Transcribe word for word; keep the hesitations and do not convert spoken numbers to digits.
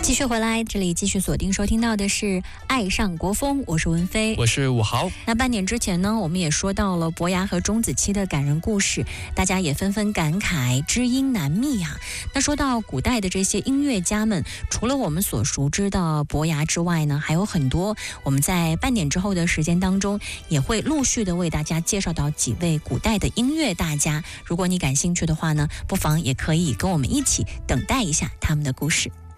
继续回来，这里继续锁定收听到的是《爱上国风》，我是文飞， 我是武豪。 那半点之前呢，我们也说到了伯牙和钟子期的感人故事，大家也纷纷感慨知音难觅啊。那说到古代的这些音乐家们，除了我们所熟知的伯牙之外呢，还有很多我们在半点之后的时间当中也会陆续的为大家介绍到几位古代的音乐大家。如果你感兴趣的话呢，不妨也可以跟我们一起等待一下他们的故事。